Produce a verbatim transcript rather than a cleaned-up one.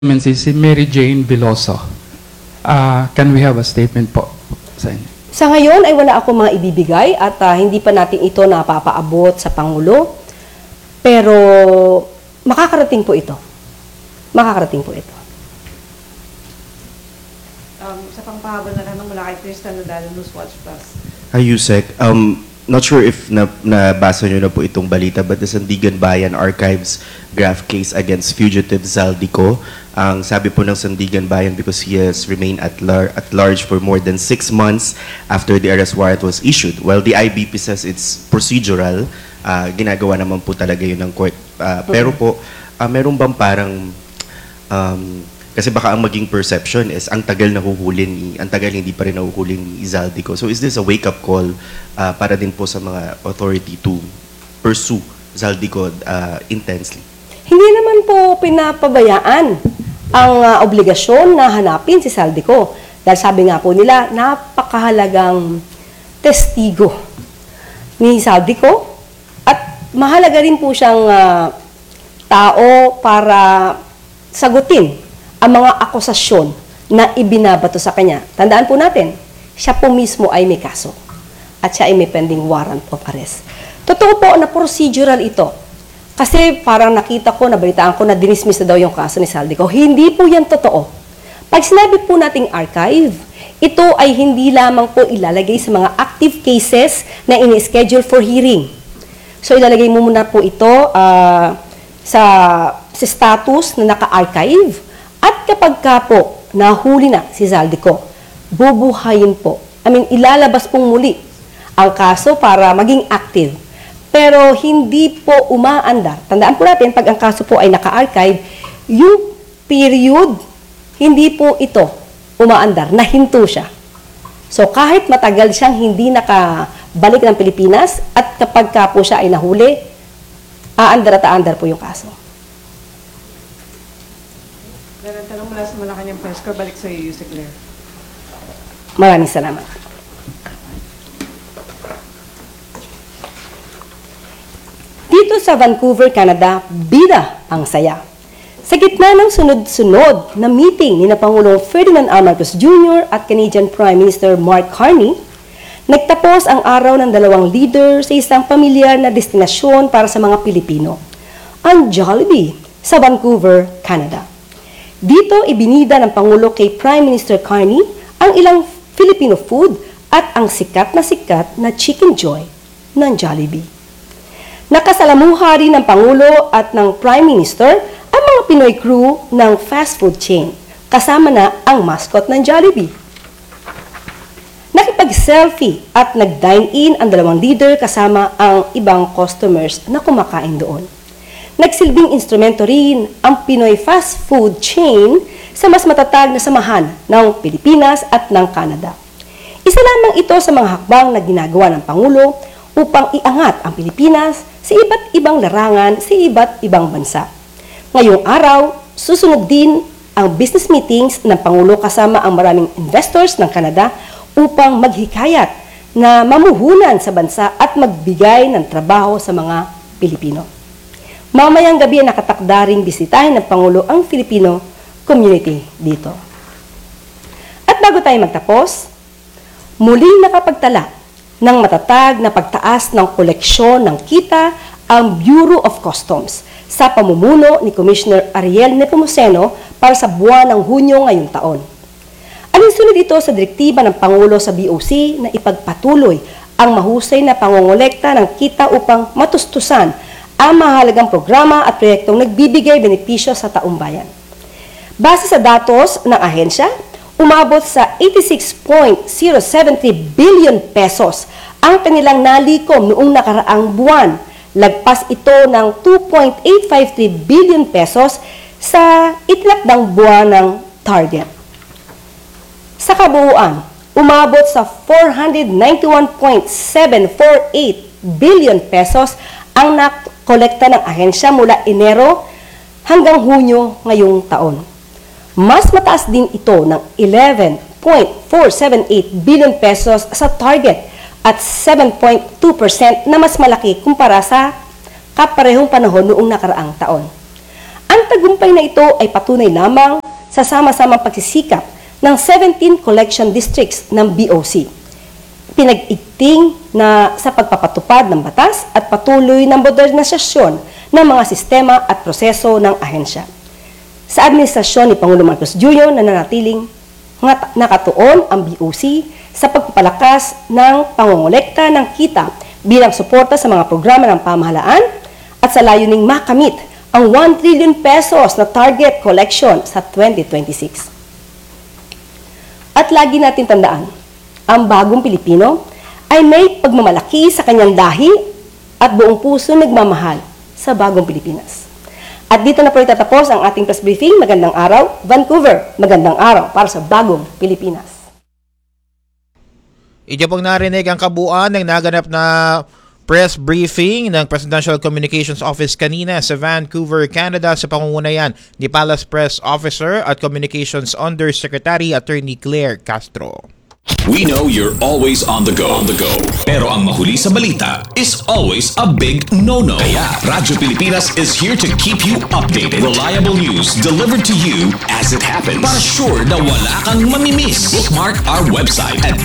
Si si Mary Jane Veloso. Ah, can we have a statement po sa inyo? Sa ngayon ay wala ako mga ibibigay at ah, hindi pa natin ito napapaabot sa Pangulo. Pero makakarating po ito. Makakarating po ito. Um, sa pangpahabol na tanong mula kay Tristan Nadal, Newswatch Plus. Hi, Yusek. Um, not sure if na, nabasa nyo na po itong balita, but the Sandigan Bayan Archives graft case against fugitive Zaldico. Ang sabi po ng Sandigan Bayan, because he has remained at, lar at large for more than six months after the arrest warrant was issued. While the I B P says it's procedural, uh, ginagawa naman po talaga yun ng court. Uh, pero po, uh, meron bang parang um, kasi baka ang maging perception is ang tagal nahuhuli ni, ang tagal hindi pa rin nahuhuli ni Zaldico. So is this a wake-up call uh, para din po sa mga authority to pursue Zaldico uh, intensely? Hindi naman po pinapabayaan ang uh, obligasyon na hanapin si Zaldico. Dahil sabi nga po nila, napakahalagang testigo ni Zaldico at mahalaga rin po siyang uh, tao para sagutin ang mga akusasyon na ibinabato sa kanya. Tandaan po natin, siya po mismo ay may kaso at siya ay may pending warrant of arrest. Totoo po na procedural ito. Kasi parang nakita ko, nabalitaan ko na dinismiss na daw yung kaso ni Zaldico. Hindi po yan totoo. Pag sinabi po nating archive, ito ay hindi lamang po ilalagay sa mga active cases na ini-schedule for hearing. So ilalagay mo muna po ito uh, sa, sa status na naka-archive. At kapag ka po nahuli na si Zaldico, bubuhayin po. I mean, ilalabas pong muli ang kaso para maging active. Pero hindi po umaandar. Tandaan po natin, pag ang kaso po ay naka-archive, yung period, hindi po ito umaandar, nahinto siya. So kahit matagal siyang hindi nakabalik ng Pilipinas, at kapag ka po siya ay nahuli, aandar at aandar po yung kaso. Meron tanong mula sa Malacanang Press Corps, balik sa iyo, Yusek Claire. Maraming salamat. Dito sa Vancouver, Canada, bida ang saya. Sa gitna ng sunod-sunod na meeting ni na Pangulong Ferdinand R. Marcos Junior at Canadian Prime Minister Mark Carney, nagtapos ang araw ng dalawang leader sa isang pamilyar na destinasyon para sa mga Pilipino, ang Jollibee sa Vancouver, Canada. Dito ibinida ng Pangulo kay Prime Minister Carney ang ilang Filipino food at ang sikat na sikat na Chicken Joy ng Jollibee. Nakasalamuha rin ng Pangulo at ng Prime Minister ang mga Pinoy crew ng fast food chain, kasama na ang mascot ng Jollibee. Nakipag-selfie at nag-dine-in ang dalawang leader kasama ang ibang customers na kumakain doon. Nagsilbing instrumento rin ang Pinoy fast food chain sa mas matatag na samahan ng Pilipinas at ng Canada. Isa lamang ito sa mga hakbang na ginagawa ng Pangulo upang iangat ang Pilipinas sa iba't ibang larangan sa iba't ibang bansa. Ngayong araw, susunod din ang business meetings ng Pangulo kasama ang maraming investors ng Canada upang maghikayat na mamuhunan sa bansa at magbigay ng trabaho sa mga Pilipino. Mamayang gabi ay nakatakda ring bisitahin ng Pangulo ang Filipino community dito. At bago tayo magtapos, muling nakapagtala ng matatag na pagtaas ng koleksyon ng kita ang Bureau of Customs sa pamumuno ni Commissioner Ariel Nepomuceno para sa buwan ng Hunyo ngayong taon. Alinsunod ito sa direktiba ng Pangulo sa B O C na ipagpatuloy ang mahusay na pangongolekta ng kita upang matustusan ang mahalagang programa at proyektong nagbibigay benepisyo sa taong bayan. Base sa datos ng ahensya, umabot sa eighty-six point zero seven three billion pesos ang kanilang nalikom noong nakaraang buwan. Lagpas ito ng two point eight five three billion pesos sa itinakdang buwan ng target. Sa kabuuan, umabot sa four hundred ninety-one point seven four eight billion pesos ang nakolekta ng ahensya mula Enero hanggang Hunyo ngayong taon. Mas mataas din ito ng eleven point four seven eight billion pesos sa target at seven point two percent na mas malaki kumpara sa kaparehong panahon noong nakaraang taon. Ang tagumpay na ito ay patunay lamang sa sama-samang pagsisikap ng seventeen collection districts ng B O C. Pinag-igting na sa pagpapatupad ng batas at patuloy ng modernisasyon ng mga sistema at proseso ng ahensya. Sa administrasyon ni Pangulong Marcos Junior nananatiling nga- nakatuon ang B O C sa pagpapalakas ng pangongolekta ng kita bilang suporta sa mga programa ng pamahalaan at sa layuning makamit ang one trillion pesos na target collection sa twenty twenty-six. At lagi natin tandaan, ang bagong Pilipino ay may pagmamalaki sa kanyang dahi at buong puso nagmamahal sa bagong Pilipinas. At dito na po itatapos ang ating press briefing. Magandang araw, Vancouver. Magandang araw para sa bagong Pilipinas. Ito pong narinig ang kabuuan ng naganap na press briefing ng Presidential Communications Office kanina sa Vancouver, Canada sa pangungunayan ni Palace Press Officer at Communications Undersecretary Attorney Claire Castro. We know you're always on the go. On the go. Pero ang mahuli sa balita is always a big no-no. Kaya Radyo Pilipinas is here to keep you updated. Reliable news delivered to you as it happens. Para sure na wala kang mamimiss. Bookmark our website at